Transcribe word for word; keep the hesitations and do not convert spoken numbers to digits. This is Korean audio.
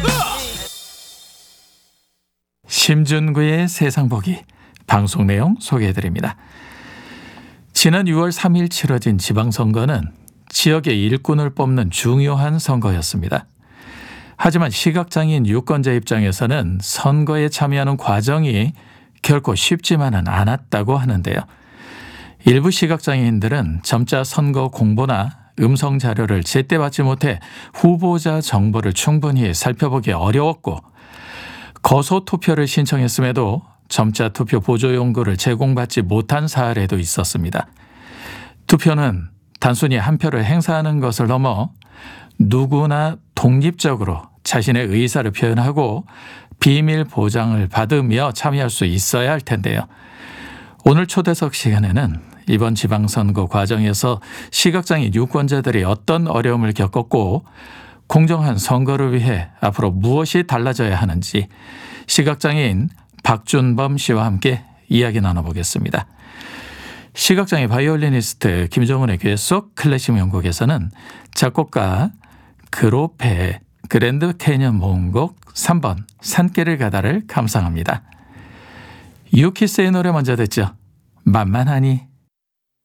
심준구의 세상보기 방송 내용 소개해드립니다. 지난 유월 삼일 치러진 지방선거는 지역의 일꾼을 뽑는 중요한 선거였습니다. 하지만 시각장애인 유권자 입장에서는 선거에 참여하는 과정이 결코 쉽지만은 않았다고 하는데요. 일부 시각장애인들은 점자 선거 공보나 음성 자료를 제때 받지 못해 후보자 정보를 충분히 살펴보기 어려웠고, 거소 투표를 신청했음에도 점자 투표 보조 용구를 제공받지 못한 사례도 있었습니다. 투표는 단순히 한 표를 행사하는 것을 넘어 누구나 독립적으로 자신의 의사를 표현하고 비밀 보장을 받으며 참여할 수 있어야 할 텐데요. 오늘 초대석 시간에는 이번 지방선거 과정에서 시각장애인 유권자들이 어떤 어려움을 겪었고 공정한 선거를 위해 앞으로 무엇이 달라져야 하는지 시각장애인 박준범 씨와 함께 이야기 나눠보겠습니다. 시각장애 바이올리니스트 김정은의 귀에 쏙 클래식 명곡에서는 작곡가 그로페의 그랜드 캐년 모음곡 삼 번 산길을 가다를 감상합니다. 유키스의 노래 먼저 듣죠. 만만하니.